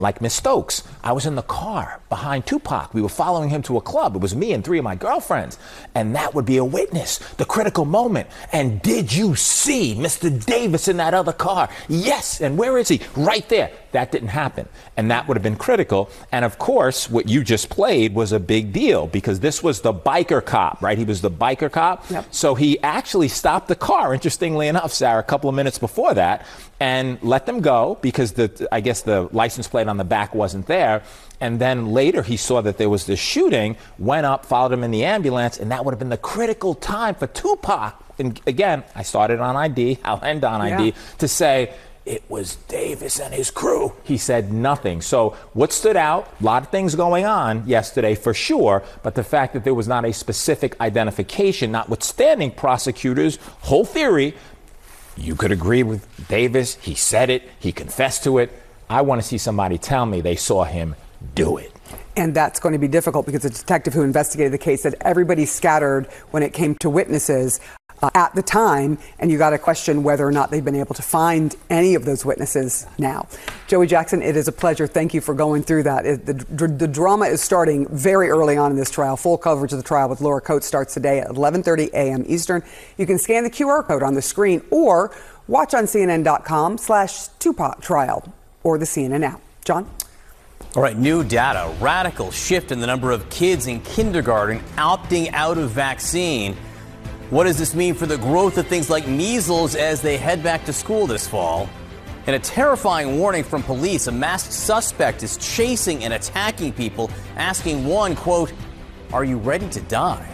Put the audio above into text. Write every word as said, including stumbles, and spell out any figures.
Like Miss Stokes, I was in the car behind Tupac. We were following him to a club. It was me and three of my girlfriends. And that would be a witness, the critical moment. And did you see Mister Davis in that other car? Yes. And where is he? Right there. That didn't happen. And that would have been critical. And of course, what you just played was a big deal because this was the biker cop, right? He was the biker cop. Yep. So he actually stopped the car, interestingly enough, Sarah, a couple of minutes before that, and let them go because the, I guess the license plate on the back wasn't there. And then later he saw that there was this shooting, went up, followed him in the ambulance, and that would have been the critical time for Tupac. And again, I started on I D, I'll end on yeah. I D, to say, it was Davis and his crew. He said nothing. So what stood out, a lot of things going on yesterday for sure, but the fact that there was not a specific identification, notwithstanding prosecutors' whole theory, you could agree with Davis. He said it. He confessed to it. I want to see somebody tell me they saw him do it. And that's going to be difficult because the detective who investigated the case said everybody scattered when it came to witnesses uh, at the time, and you got to question whether or not they've been able to find any of those witnesses now. Joey Jackson, it is a pleasure. Thank you for going through that. It, the, the drama is starting very early on in this trial. Full coverage of the trial with Laura Coates starts today at eleven thirty a.m. Eastern. You can scan the Q R code on the screen or watch on C N N dot com slash Tupac trial or the C N N app. John? All right, new data, radical shift in the number of kids in kindergarten opting out of vaccine. What does this mean for the growth of things like measles as they head back to school this fall? And a terrifying warning from police. A masked suspect is chasing and attacking people, asking one, quote, "Are you ready to die?"